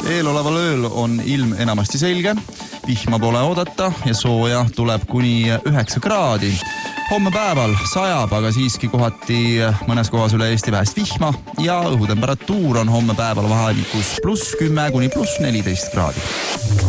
Eeloleval ööl on ilm enamasti selge, vihma pole oodata ja sooja tuleb kuni 9 kraadi. Homme päeval sajab, aga siiski kohati mõnes kohas üle Eesti vähest vihma ja õhutemperatuur on homme päeval vahemikus +10 kuni +14 kraadi.